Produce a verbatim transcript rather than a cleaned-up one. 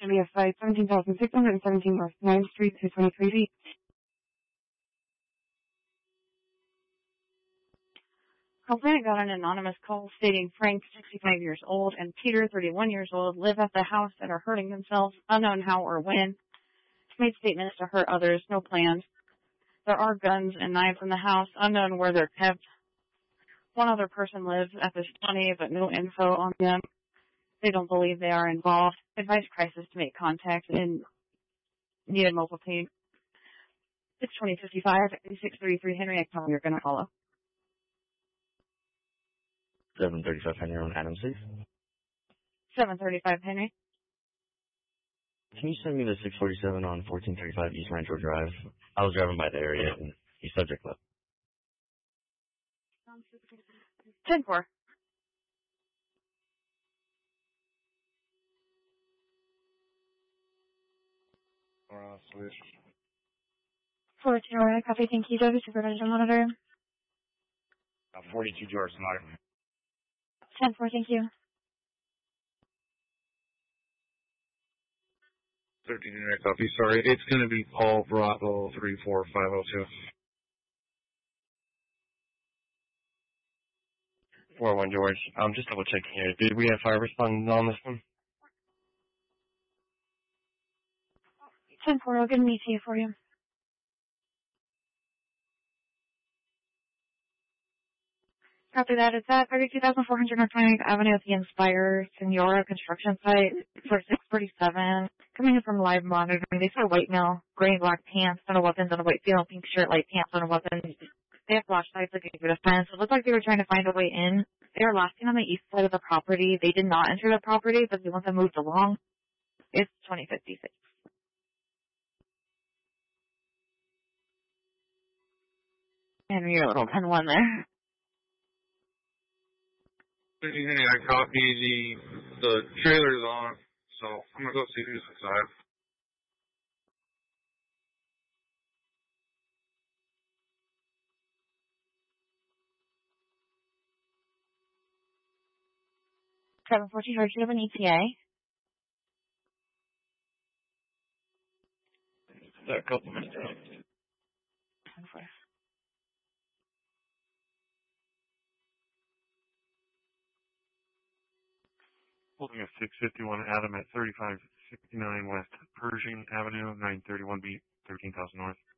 Should be a flight seventeen thousand six hundred seventeen North ninth Street to twenty-three feet. Complainant got an anonymous call stating Frank, sixty-five years old, and Peter, thirty-one years old, live at the house and are hurting themselves, unknown how or when. Made statements to hurt others, no plans. There are guns and knives in the house, unknown where they're kept. One other person lives at this twenty, but no info on them. They don't believe they are involved. Advise crisis to make contact and needed mobile team. six twenty fifty-five, six thirty-three Henry, I tell you you're going to follow. seven thirty-five Henry on Adams Street. seven thirty-five Henry. Can you send me the six forty-seven on fourteen thirty-five East Rancho Drive? I was driving by the area and the subject left. ten four. Uh, switch. four two, copy, thank you, W Supervisor Monitor. Uh, forty-two George Monitor. ten four, thank you. thirteen Henry, copy. Sorry, it's going to be Paul Bravo three four five oh two. four one George. I'm just double checking here. Did we have fire response on this one? ten four, I'll get an E T A for you. Copy that. It's at thirty-two thousand four hundred North twenty-ninth Avenue at the Inspire Senora construction site for six forty-seven. Coming in from live monitoring, they saw a white male, gray and black pants, ton of weapons on a white field, pink shirt, light pants on a weapon. They have flashlights looking for defense. It looked like they were trying to find a way in. They are last seen on the east side of the property. They did not enter the property, but they want them moved along. It's twenty fifty-six. And your little ten one there. thirteen Henry, I copy the, the trailer's on, so I'm going to go see who's inside. seven fourteen, George, do you have an E T A? A couple minutes. Holding a six fifty-one Adam at thirty-five sixty-nine West Pershing Avenue, nine thirty-one B, thirteen thousand North.